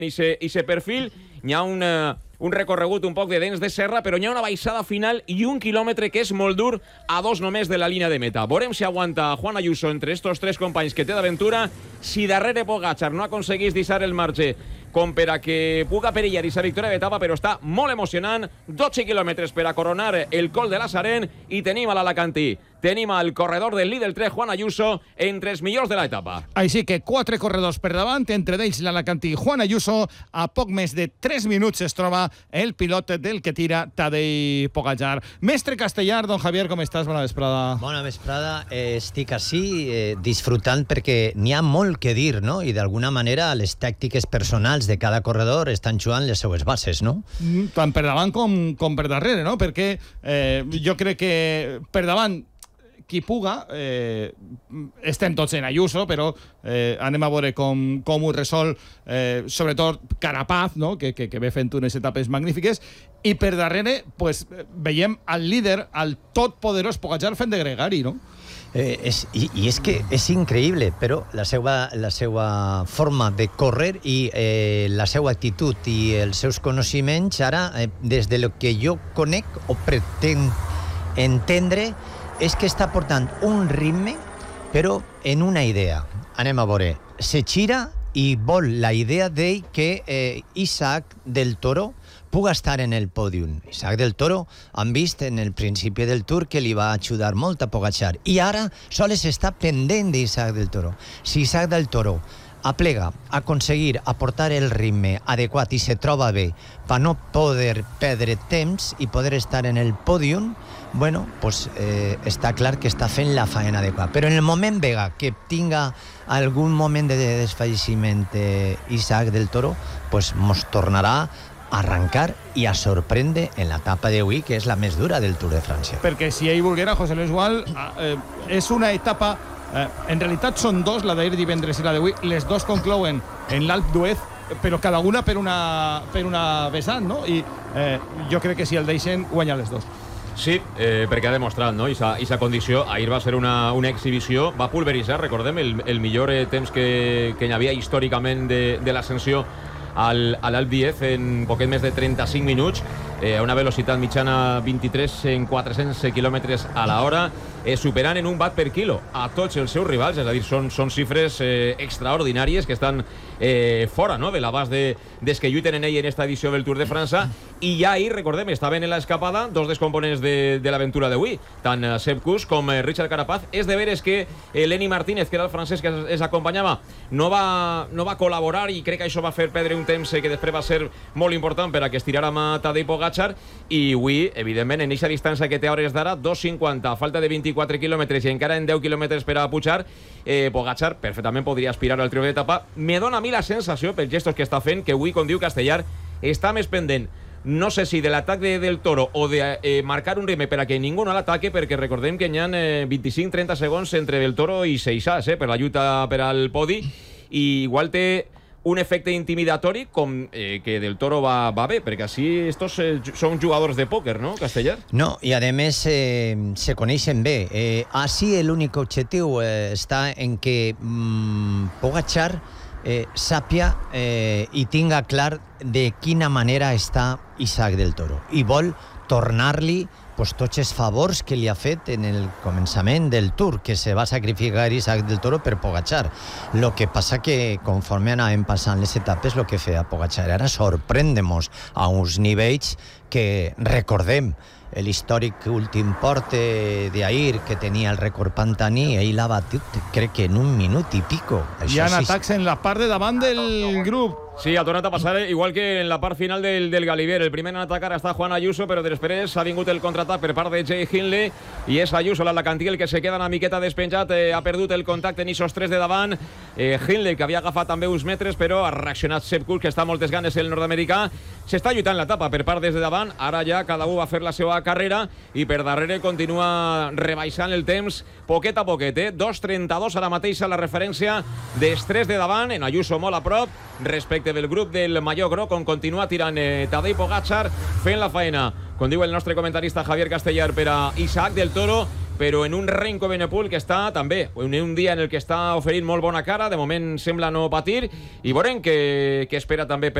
i se perfil, hi ha un recorregut un poc de dents de serra, però hi ha una baixada final i 1 quilòmetre que és molt dur a 2 només de la línia de meta. Veurem si aguanta Juan Ayuso entre estos 3 companys que té d'aventura, si darrere Pogačar no aconseguís deixar el marge com per a que puga perillar i sa victòria d'etapa, però està molt emocionant. 12 quilòmetres per a coronar el col de la Sarén i tenim a l'Alacantí. Tenim al corredor del líder 3, Juan Ayuso, entre els millors de l'etapa. Així que 4 corredors per davant, entre ells l'Alacantí Juan Ayuso. A poc més de 3 minuts es troba el pilot del que tira Tadej Pogačar. Mestre Castellar, don Javier, com estàs? Bona vesprada. Bona vesprada. Estic així disfrutant perquè n'hi ha molt que dir, no? I d'alguna manera les tàctiques personals de cada corredor estan jugant les seues bases, no? Tant per davant com per darrere, no? Perquè jo crec que per davant qui puga, estem tots en Ayuso, però anem a veure com ho resol, sobretot Carapaz, no? que ve fent unes etapes magnífiques, i per darrere pues, veiem al líder, al totpoderós Pogačar fent de gregari, no? I és que és increïble, però la seva forma de córrer i la seva actitud i els seus coneixements ara, des de lo que jo conec o pretenc entendre, és que està portant un ritme, però en una idea. Anem a veure. Se gira i vol la idea d'ell que Isaac del Toro puga estar en el pòdium. Isaac del Toro han vist en el principi del Tour que li va ajudar molt a Pogačar. I ara sols està pendent d'Isaac del Toro. Si Isaac del Toro aplega a aconseguir aportar el ritme adequat i se troba bé per no poder perdre temps i poder estar en el pòdium, bueno, pues està clar que està fent la faena adequada. Però en el moment vega que tinga algun moment de desfalliment Isaac del Toro, pues mos tornarà a arrencar i a sorprendre en l'etapa d'avui, que és la més dura del Tour de França. Perquè si ell volguera, José Luis Gual, és una etapa... en realitat són dos, la d'ahir divendres i la d'avui. Les dos conclouen en l'Alp d'Huez, però cada una per una vessant, no? I jo crec que si el deixen, guanya les dos. Sí, perquè ha demostrat, no? I sa condició, ahir va ser una exhibició, va pulveritzar, recordem, el millor temps que hi havia històricament de l'ascensió a l'Alp d'Huez en poquet més de 35 minuts, a una velocitat mitjana 23 en 400 km a l'hora, superant en un watt per quilo a tots els seus rivals, és a dir, són xifres extraordinàries que estan fora, no?, de l'abast des que lluiten en ell en esta edició del Tour de França. I ja ahir, recordem, estaven en l'escapada dos dels components de l'aventura d'avui, tant Sepp Kuss com Richard Carapaz. És de veres que Lenny Martínez, que era el francès que els acompanyava, no va col·laborar, i crec que això va fer perdre un temps que després va ser molt important per a que estiràrem a Tadej Pogačar. I avui, evidentment, en aquesta distància que té a hores d'ara, 2:50, falta de 24 quilòmetres i encara en 10 quilòmetres per a pujar, Pogačar perfectament podria aspirar al triomf d'etapa. Me dona a mi la sensació, pels gestos que està fent, que avui, com diu Castellar, està més pendent, no sé si de l'atac del Toro o de marcar un ritme per a que ningú no l'ataque, perquè recordem que hi ha 25-30 segons entre del Toro i Seixas per la lluita per al podi, i igual té un efecte intimidatori com que del Toro va bé, perquè així estos són jugadors de pòquer, no, Castellar? No, i a més se coneixen bé. Així l'únic objectiu està en que Pogačar sàpia i tinga clar de quina manera està Isaac del Toro, i vol tornar-li tots els favors que li ha fet en el començament del Tour, que se va sacrificar Isaac del Toro per Pogačar. Lo que passa que conforme anàvem passant les etapes, lo que feia Pogačar era sorprendre-nos a uns nivells que, recordem, l'històric últim porte d'ahir, que tenia el rècord pantaní, ell l'ha batut, crec que en 1 minut i pico. Hi ha atacs en la part de davant del grup. Sí, ha tornat a passar igual que en la part final del Galibier. El primer en atacar està Juan Ayuso, però després ha vingut el contraatac per part de Jay Hindley, i és Ayuso, l'Alacantí, el que se queda una miqueta despenjat. Ha perdut el contacte en aquests 3 de davant. Hindley, que havia agafat també uns metres, però ha reaccionat Sepp Kuss, que està moltes ganes el nord-americà. S'està lluitant l'etapa per part des de davant. Ara ja cada un va fer la seva carrera, i per darrere continua rebaixant el temps poquet a poquet. 2:32 ara mateix la referència dels 3 de davant, en Ayuso molt a prop respecte del grup del Malló Groc, on continua tirant Tadej Pogačar fent la faena, com diu el nostre comentarista Javier Castellar, per a Isaac del Toro. però en un Renko Benepul que està també un dia en el que està oferint molt bona cara, de moment sembla no patir, i veurem què espera també per